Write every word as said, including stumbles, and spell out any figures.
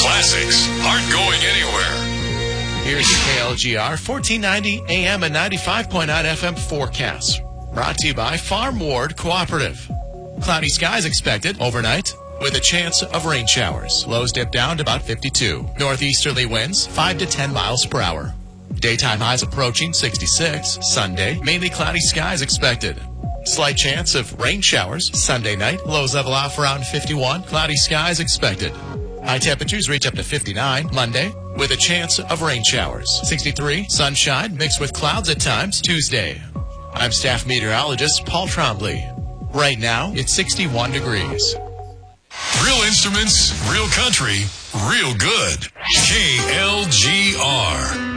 classics aren't going anywhere. Here's your K L G R fourteen ninety A M and ninety-five point nine F M forecast. Brought to you by Farm Ward Cooperative. Cloudy skies expected overnight with a chance of rain showers. Lows dip down to about fifty-two. Northeasterly winds five to ten miles per hour. Daytime highs approaching sixty-six. Sunday, mainly cloudy skies expected. Slight chance of rain showers Sunday night. Lows level off around fifty-one. Cloudy skies expected. High temperatures reach up to fifty-nine Monday with a chance of rain showers. sixty-three, sunshine mixed with clouds at times Tuesday. I'm staff meteorologist Paul Trombley. Right now, it's sixty-one degrees. Real instruments, real country, real good. K L G R.